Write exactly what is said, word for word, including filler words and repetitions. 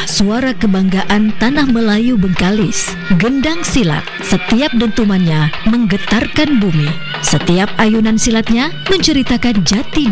suara kebanggaan tanah Melayu Bengkalis. Gendang silat, setiap dentumannya menggetarkan bumi. Setiap ayunan silatnya menceritakan jati